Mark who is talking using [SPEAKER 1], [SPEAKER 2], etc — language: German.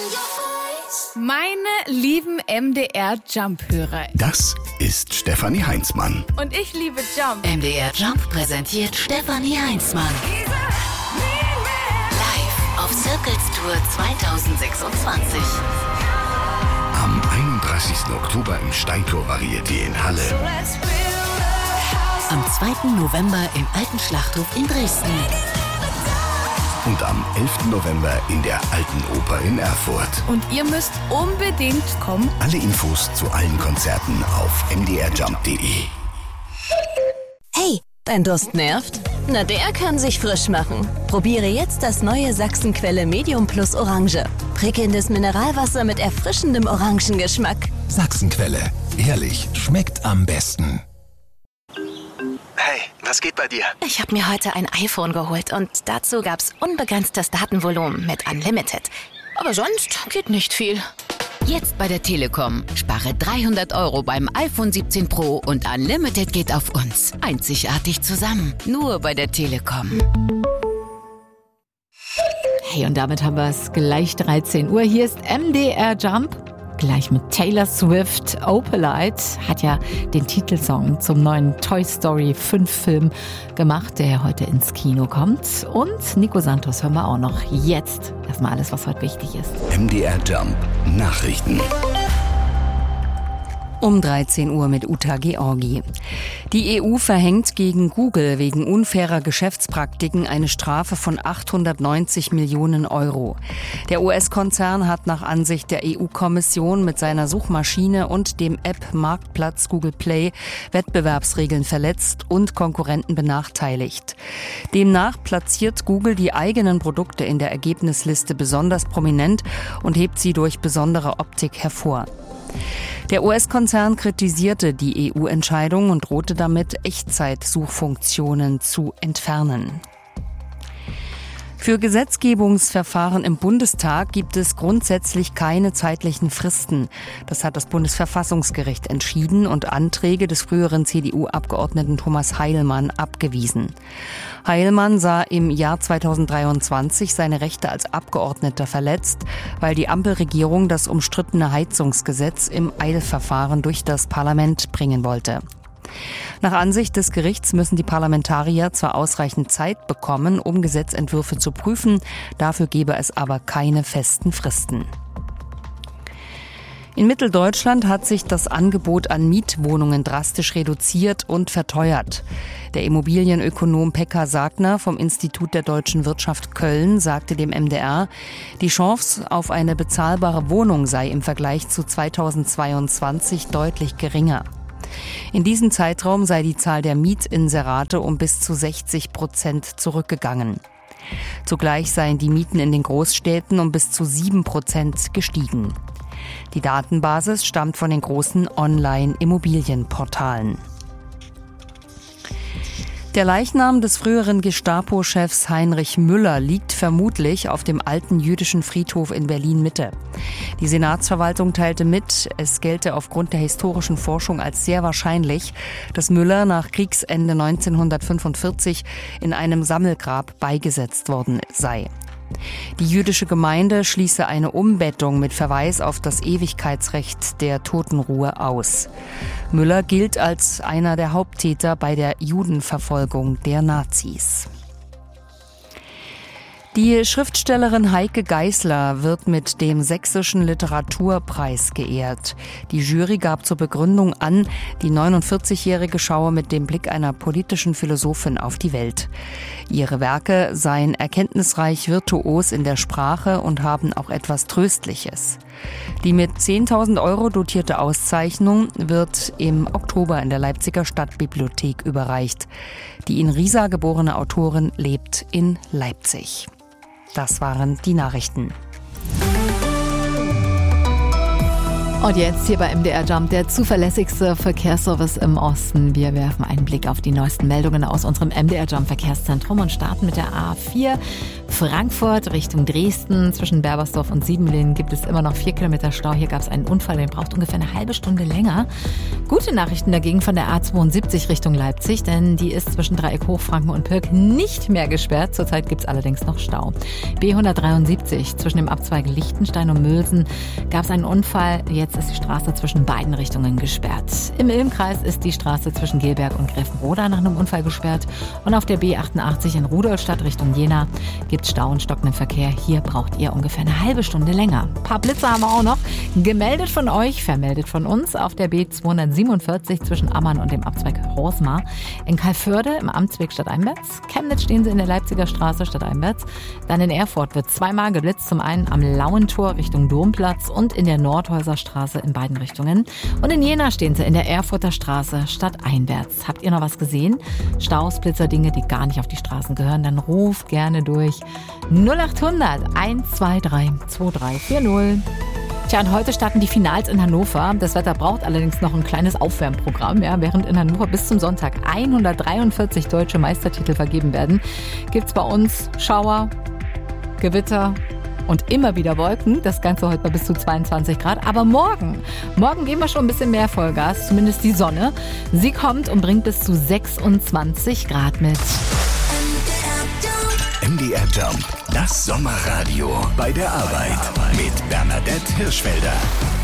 [SPEAKER 1] Meine lieben MDR-Jump-Hörer.
[SPEAKER 2] Das ist Stefanie Heinzmann.
[SPEAKER 1] Und ich liebe Jump.
[SPEAKER 3] MDR Jump präsentiert Stefanie Heinzmann. Live auf Circles Tour 2026.
[SPEAKER 2] Am 31. Oktober im Steintor Varieté in Halle.
[SPEAKER 3] Am 2. November im Alten Schlachthof in Dresden.
[SPEAKER 2] Und am 11. November in der Alten Oper in Erfurt.
[SPEAKER 1] Und ihr müsst unbedingt kommen.
[SPEAKER 2] Alle Infos zu allen Konzerten auf mdrjump.de.
[SPEAKER 4] Hey, dein Durst nervt? Na, der kann sich frisch machen. Probiere jetzt das neue Sachsenquelle Medium Plus Orange. Prickelndes Mineralwasser mit erfrischendem Orangengeschmack.
[SPEAKER 5] Sachsenquelle. Ehrlich, schmeckt am besten.
[SPEAKER 6] Hey, was geht bei dir?
[SPEAKER 7] Ich habe mir heute ein iPhone geholt und dazu gab's unbegrenztes Datenvolumen mit Unlimited. Aber sonst geht nicht viel.
[SPEAKER 3] Jetzt bei der Telekom. Spare 300 € beim iPhone 17 Pro und Unlimited geht auf uns. Einzigartig zusammen. Nur bei der Telekom.
[SPEAKER 8] Hey, und damit haben wir es gleich 13 Uhr. Hier ist MDR Jump. Gleich mit Taylor Swift. Opalite hat ja den Titelsong zum neuen Toy Story 5 Film gemacht, der heute ins Kino kommt. Und Nico Santos hören wir auch noch. Jetzt erstmal alles, was heute wichtig ist.
[SPEAKER 2] MDR Jump Nachrichten.
[SPEAKER 9] Um 13 Uhr mit Uta Georgi. Die EU verhängt gegen Google wegen unfairer Geschäftspraktiken eine Strafe von 890 Millionen €. Der US-Konzern hat nach Ansicht der EU-Kommission mit seiner Suchmaschine und dem App-Marktplatz Google Play Wettbewerbsregeln verletzt und Konkurrenten benachteiligt. Demnach platziert Google die eigenen Produkte in der Ergebnisliste besonders prominent und hebt sie durch besondere Optik hervor. Der US-Konzern kritisierte die EU-Entscheidung und drohte damit, Echtzeitsuchfunktionen zu entfernen. Für Gesetzgebungsverfahren im Bundestag gibt es grundsätzlich keine zeitlichen Fristen. Das hat das Bundesverfassungsgericht entschieden und Anträge des früheren CDU-Abgeordneten Thomas Heilmann abgewiesen. Heilmann sah im Jahr 2023 seine Rechte als Abgeordneter verletzt, weil die Ampelregierung das umstrittene Heizungsgesetz im Eilverfahren durch das Parlament bringen wollte. Nach Ansicht des Gerichts müssen die Parlamentarier zwar ausreichend Zeit bekommen, um Gesetzentwürfe zu prüfen, dafür gebe es aber keine festen Fristen. In Mitteldeutschland hat sich das Angebot an Mietwohnungen drastisch reduziert und verteuert. Der Immobilienökonom Pekka Sagner vom Institut der Deutschen Wirtschaft Köln sagte dem MDR, die Chance auf eine bezahlbare Wohnung sei im Vergleich zu 2022 deutlich geringer. In diesem Zeitraum sei die Zahl der Mietinserate um bis zu 60% zurückgegangen. Zugleich seien die Mieten in den Großstädten um bis zu 7% gestiegen. Die Datenbasis stammt von den großen Online-Immobilienportalen. Der Leichnam des früheren Gestapo-Chefs Heinrich Müller liegt vermutlich auf dem alten jüdischen Friedhof in Berlin-Mitte. Die Senatsverwaltung teilte mit, es gelte aufgrund der historischen Forschung als sehr wahrscheinlich, dass Müller nach Kriegsende 1945 in einem Sammelgrab beigesetzt worden sei. Die jüdische Gemeinde schließe eine Umbettung mit Verweis auf das Ewigkeitsrecht der Totenruhe aus. Müller gilt als einer der Haupttäter bei der Judenverfolgung der Nazis. Die Schriftstellerin Heike Geisler wird mit dem Sächsischen Literaturpreis geehrt. Die Jury gab zur Begründung an, die 49-Jährige schaue mit dem Blick einer politischen Philosophin auf die Welt. Ihre Werke seien erkenntnisreich, virtuos in der Sprache und haben auch etwas Tröstliches. Die mit 10.000 € dotierte Auszeichnung wird im Oktober in der Leipziger Stadtbibliothek überreicht. Die in Riesa geborene Autorin lebt in Leipzig. Das waren die Nachrichten.
[SPEAKER 8] Und jetzt hier bei MDR Jump, der zuverlässigste Verkehrsservice im Osten. Wir werfen einen Blick auf die neuesten Meldungen aus unserem MDR Jump Verkehrszentrum und starten mit der A4 Frankfurt Richtung Dresden. Zwischen Berbersdorf und Siebenlehn gibt es immer noch 4 Kilometer Stau. Hier gab es einen Unfall, der braucht ungefähr eine halbe Stunde länger. Gute Nachrichten dagegen von der A72 Richtung Leipzig, denn die ist zwischen Dreieck Hochfranken und Pirk nicht mehr gesperrt. Zurzeit gibt es allerdings noch Stau. B173 zwischen dem Abzweig Lichtenstein und Mülsen gab es einen Unfall. Jetzt ist die Straße zwischen beiden Richtungen gesperrt. Im Ilmkreis ist die Straße zwischen Gelberg und Grevenroda nach einem Unfall gesperrt. Und auf der B88 in Rudolstadt Richtung Jena gibt es Stau und stockenden Verkehr. Hier braucht ihr ungefähr eine halbe Stunde länger. Ein paar Blitze haben wir auch noch. Gemeldet von euch, vermeldet von uns auf der B247 zwischen Ammann und dem Abzweig Horsmar. In Calvörde im Amtsweg Stadt Einberz. Chemnitz stehen sie in der Leipziger Straße Stadt Einberz. Dann in Erfurt wird zweimal geblitzt. Zum einen am Lauentor Richtung Domplatz und in der Nordhäuser Straße in beiden Richtungen. Und in Jena stehen sie in der Erfurter Straße Stadt Einberz. Habt ihr noch was gesehen? Staus, Blitzer, Dinge, die gar nicht auf die Straßen gehören, dann ruft gerne durch 0800 123 2340. Tja, und heute starten die Finals in Hannover. Das Wetter braucht allerdings noch ein kleines Aufwärmprogramm. Ja, während in Hannover bis zum Sonntag 143 deutsche Meistertitel vergeben werden, gibt es bei uns Schauer, Gewitter und immer wieder Wolken. Das Ganze heute bei bis zu 22 Grad. Aber morgen geben wir schon ein bisschen mehr Vollgas, zumindest die Sonne. Sie kommt und bringt bis zu 26 Grad mit.
[SPEAKER 2] MDR Jump, das Sommerradio bei der Arbeit mit Bernadette Hirschfelder.